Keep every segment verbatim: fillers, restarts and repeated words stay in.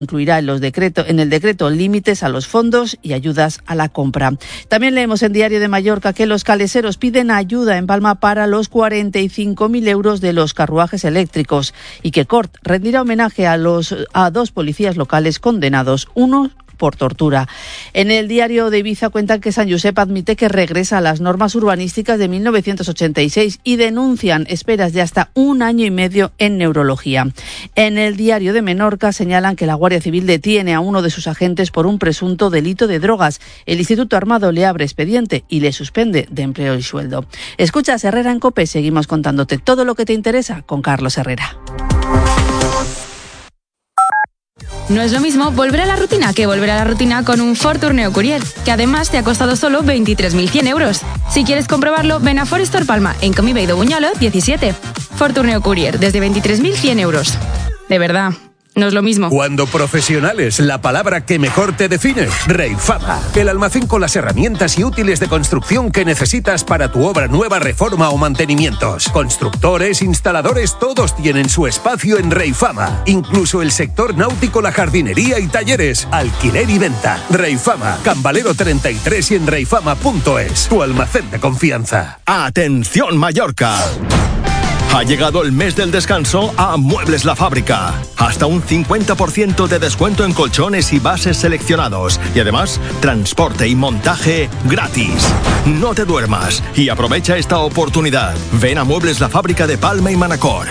incluirá en, los decreto, en el decreto límites a los fondos y ayudas a la compra. También leemos en Diario de Mallorca que los caleseros piden ayuda en Palma para los cuarenta y cinco mil euros de los carruajes eléctricos y que Cort rendirá homenaje a, los, a dos policías locales condenados, uno por tortura. En el Diario de Ibiza cuentan que San Josep admite que regresa a las normas urbanísticas de mil novecientos ochenta y seis y denuncian esperas de hasta un año y medio en neurología. En el Diario de Menorca señalan que la Guardia Civil detiene a uno de sus agentes por un presunto delito de drogas. El Instituto Armado le abre expediente y le suspende de empleo y sueldo. Escuchas Herrera en COPE, seguimos contándote todo lo que te interesa con Carlos Herrera. No es lo mismo volver a la rutina que volver a la rutina con un Ford Tourneo Courier, que además te ha costado solo veintitrés mil cien euros. Si quieres comprobarlo, ven a Ford Store Palma, en Camí Vell de Buñolo, diecisiete. Ford Tourneo Courier, desde veintitrés mil cien euros. De verdad, no es lo mismo. Cuando profesionales, la palabra que mejor te define. Reifama, el almacén con las herramientas y útiles de construcción que necesitas para tu obra nueva, reforma o mantenimientos. Constructores, instaladores, todos tienen su espacio en Reifama. Incluso el sector náutico, la jardinería y talleres, alquiler y venta. Reifama, Can Valero treinta y tres y en reifama punto es. Tu almacén de confianza. ¡Atención Mallorca! Ha llegado el mes del descanso a Muebles La Fábrica. Hasta un cincuenta por ciento de descuento en colchones y bases seleccionados. Y además, transporte y montaje gratis. No te duermas y aprovecha esta oportunidad. Ven a Muebles La Fábrica de Palma y Manacor.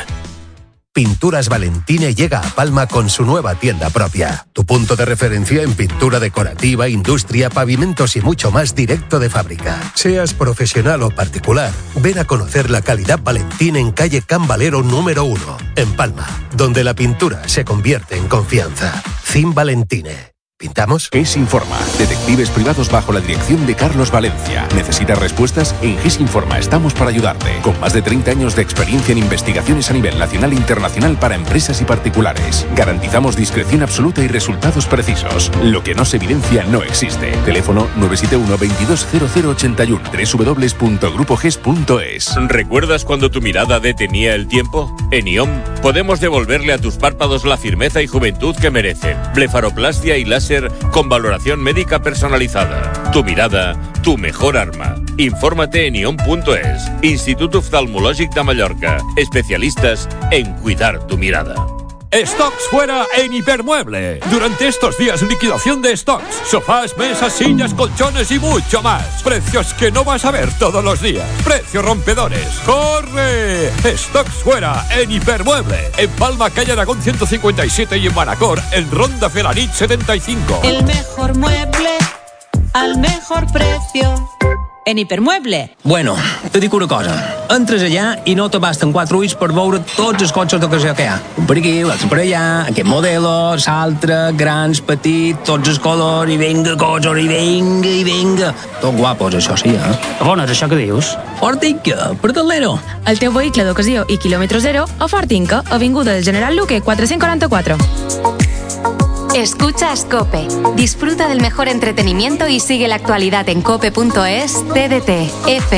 Pinturas Valentine llega a Palma con su nueva tienda propia. Tu punto de referencia en pintura decorativa, industria, pavimentos y mucho más directo de fábrica. Seas profesional o particular, ven a conocer la calidad Valentine en calle Can Valero número uno, en Palma, donde la pintura se convierte en confianza. Cin Valentine. ¿Pintamos? GES Informa. Detectives privados bajo la dirección de Carlos Valencia. ¿Necesitas respuestas? En GES Informa estamos para ayudarte. Con más de treinta años de experiencia en investigaciones a nivel nacional e internacional para empresas y particulares. Garantizamos discreción absoluta y resultados precisos. Lo que no se evidencia no existe. Teléfono nueve siete uno veintidós cero cero ochenta y uno. doble u doble u doble u punto grupo ges punto es. ¿Recuerdas cuando tu mirada detenía el tiempo? En I O M podemos devolverle a tus párpados la firmeza y juventud que merecen. Blefaroplastia y láser con valoración médica personalizada. Tu mirada, tu mejor arma. Infórmate en i o m punto es. Instituto Oftalmològic de Mallorca. Especialistas en cuidar tu mirada. Stocks fuera en Hipermueble. Durante estos días, liquidación de stocks. Sofás, mesas, sillas, colchones y mucho más. Precios que no vas a ver todos los días. Precios rompedores. ¡Corre! Stocks fuera en Hipermueble. En Palma, calle Aragón ciento cincuenta y siete y en Manacor, en Ronda Felanich setenta y cinco. El mejor mueble al mejor precio. En Hipermueble. Bueno, te dic una cosa. Entres allà i no te basten quatre ulls per veure tots els cotxes d'ocasió que hi ha. Un per aquí, l'altre per allà, aquest modelo, l'altre, grans, petits, tots els colors, i vinga, cotxes, i vinga, i vinga. Tot guapos, això sí, eh? A on és això que dius? Fortinca, per Talero. El teu vehicle d'ocasió i quilòmetre zero a Fortinca, avinguda del General Luque cuatrocientos cuarenta y cuatro. Escuchas COPE. Disfruta del mejor entretenimiento y sigue la actualidad en cope punto es, T D T, F